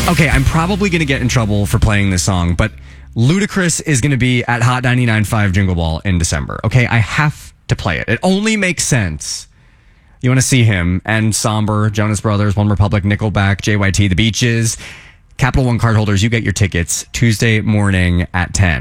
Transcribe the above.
Okay, I'm probably going to get in trouble for playing this song, but Ludacris is going to be at Hot 99.5 Jingle Ball in December. Okay, I have to play it. It only makes sense. You want to see him and Somber, Jonas Brothers, One Republic, Nickelback, JYT, The Beaches, Capital One cardholders. You get your tickets Tuesday morning at 10.